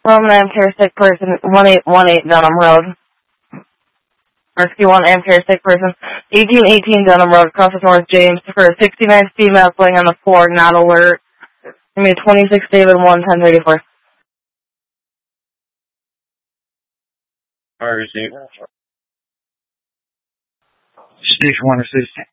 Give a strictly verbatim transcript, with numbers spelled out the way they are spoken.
From an Ampere sick person, one eight one eight Dunham Road. Rescue one Ampere sick person, eighteen eighteen Dunham Road, across the North James, for a sixty-nine female playing on the floor, not alert. I mean, twenty-six David one, ten thirty-four. Station one assistant.